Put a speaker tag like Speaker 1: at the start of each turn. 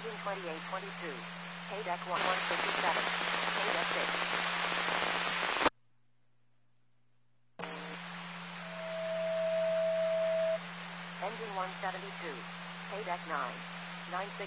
Speaker 1: Engine 2822. KDEC 1157. KDEC 6. Engine 172. KDEC 9. 96.